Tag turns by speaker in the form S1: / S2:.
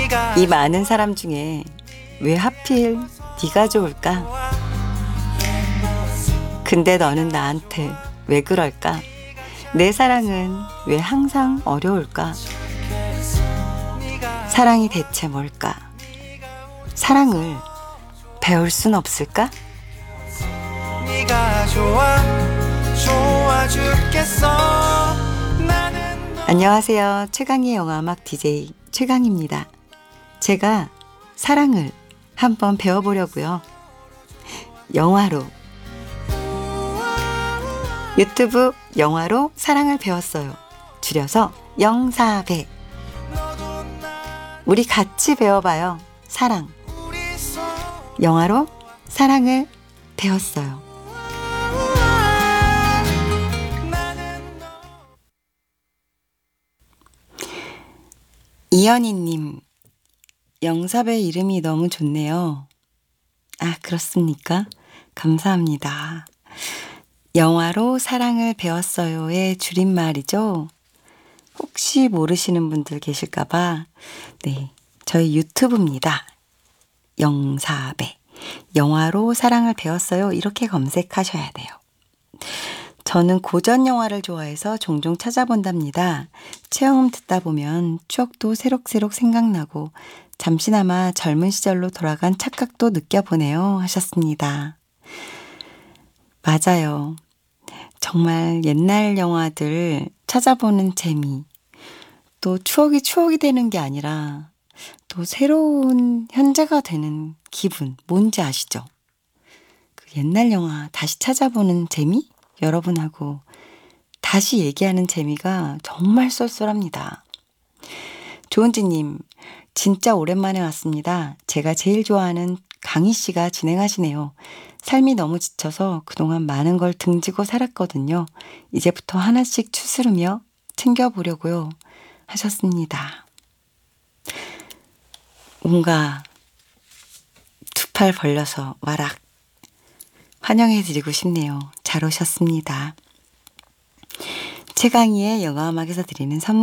S1: 이 많은 사람 중에 왜 하필 네가 좋을까? 근데 너는 나한테 왜 그럴까? 내 사랑은 왜 항상 어려울까? 사랑이 대체 뭘까? 사랑을 배울 순 없을까? 안녕하세요. 최강의 영화음악 DJ 최강입니다. 제가 사랑을 한번 배워보려고요. 영화로, 유튜브 영화로 사랑을 배웠어요. 줄여서 영사배. 우리 같이 배워봐요. 사랑. 영화로 사랑을 배웠어요. 이연희님, 영사배 이름이 너무 좋네요. 아, 그렇습니까? 감사합니다. 영화로 사랑을 배웠어요의 줄임말이죠. 혹시 모르시는 분들 계실까봐. 네, 저희 유튜브입니다. 영사배. 영화로 사랑을 배웠어요. 이렇게 검색하셔야 돼요. 저는 고전 영화를 좋아해서 종종 찾아본답니다. 체험 듣다 보면 추억도 새록새록 생각나고 잠시나마 젊은 시절로 돌아간 착각도 느껴보네요. 하셨습니다. 맞아요. 정말 옛날 영화들 찾아보는 재미, 또 추억이 되는 게 아니라 또 새로운 현재가 되는 기분, 뭔지 아시죠? 그 옛날 영화 다시 찾아보는 재미? 여러분하고 다시 얘기하는 재미가 정말 쏠쏠합니다. 조은지님, 진짜 오랜만에 왔습니다. 제가 제일 좋아하는 강희 씨가 진행하시네요. 삶이 너무 지쳐서 그동안 많은 걸 등지고 살았거든요. 이제부터 하나씩 추스르며 챙겨보려고요. 하셨습니다. 뭔가 두 팔 벌려서 와락 환영해드리고 싶네요. 잘 오셨습니다. 최강희의 영화음악에서 드리는 선물